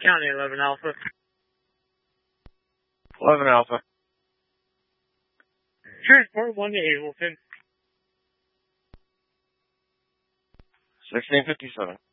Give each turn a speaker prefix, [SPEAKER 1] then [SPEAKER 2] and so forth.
[SPEAKER 1] County 11 Alpha.
[SPEAKER 2] 11 Alpha.
[SPEAKER 1] Transport 1 to Hazleton.
[SPEAKER 2] 1657.